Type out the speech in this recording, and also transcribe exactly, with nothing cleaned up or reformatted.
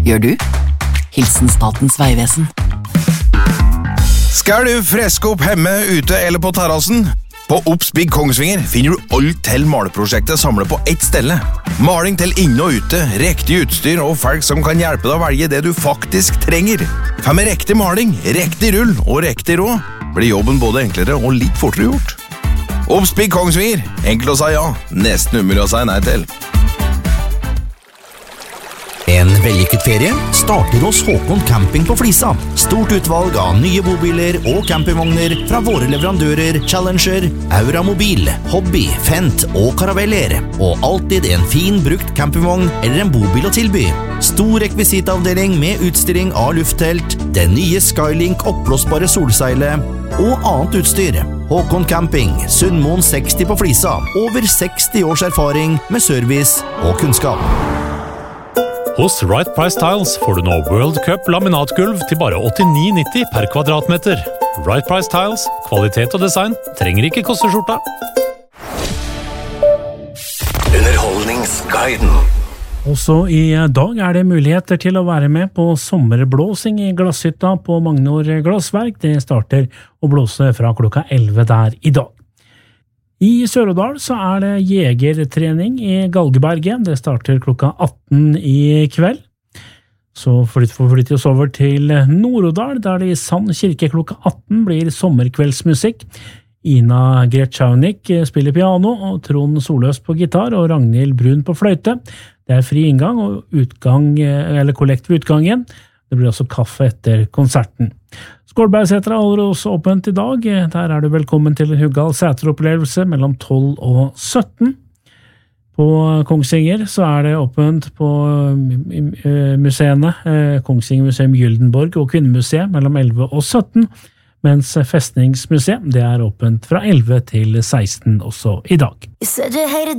Gjør du? Hilsen Statens vegvesen. Skal du freske opp hjemme, ute eller på terrassen? På Obs Big Kongsvinger finner du alt til maleprosjektet samlet på ett stelle. Maling til inne og ute, riktig utstyr og folk som kan hjelpe deg å velge det du faktisk trenger. For med riktig maling, riktig rull og riktig råd blir jobben både enklere og litt fortere gjort. Obs Big Kongsvinger, enkelt å si ja, nesten umulig å si nei til. En vellykket ferie starter hos Håkon Camping på Flisa. Stort utvalg av nye bobiler og campingvogner fra våre leverandører Challenger, Auramobil, Hobby, Fent og Caraveller. Og alltid en fin brukt campingvogn eller en bobil å tilby. Stor rekvisitavdeling med utstilling av lufttelt, den nye Skylink oppblåsbare solseilet og annet utstyr. Håkon Camping, Sundmoen seksti på Flisa. Over seksti års erfaring med service og kunnskap. Hos Right Price Tiles får du nå World Cup laminatgulv til bare åttini nitti per kvadratmeter. Right Price Tiles, kvalitet og design, trenger ikke koste skjorta. Underholdningsguiden. Også i dag er det muligheter til å være med på sommerblåsing i glasshytta på Magnor Glassverk. Det starter å blåse fra klokka elleve der i dag. I Sør-Odal så er det jegertrening i Galgeberget. Det starter klokka atten i kveld. Så forflytter vi oss over til Nord-Odal, der det i Sand kirke klokka atten blir sommerkveldsmusikk. Ina Gretschaunik spiller piano, og Trond Soløs på gitar, og Ragnhild Brun på fløyte. Det er fri inngang og utgang, eller kollekt ved utgangen. Det blir også kaffe etter konserten. Skålbergsetra holder også åpent i dag. Der er du velkommen til en Huggal seteropplevelse mellom tolv og sytten. På Kongsvinger så er det åpent på museene, Kongsvinger Museum Gyldenborg og Kvinnemuseet mellom elleve og sytten, mens Festningsmuseet det er åpent fra elleve til seksten også i dag. You said you hated